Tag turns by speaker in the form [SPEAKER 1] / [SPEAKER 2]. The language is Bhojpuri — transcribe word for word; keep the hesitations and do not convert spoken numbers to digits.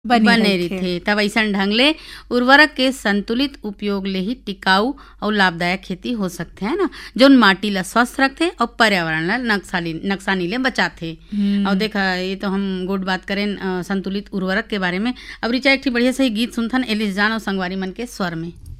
[SPEAKER 1] बने
[SPEAKER 2] बने
[SPEAKER 1] रहिथे।
[SPEAKER 2] रहिथे। तब अइसन ढंग ले उर्वरक के संतुलित उपयोग ले ही टिकाऊ और लाभदायक खेती हो सकथे, है ना, जोन माटी ला स्वस्थ रखथे और पर्यावरण ला नक्साली नुकसानी ले बचाथे। और देखा, ये तो हम गुड बात करें अ, संतुलित उर्वरक के बारे में। अब रिचा एक ठे बढ़िया सही गीत सुनथन एलिस जान और संगवारी मन के स्वर में।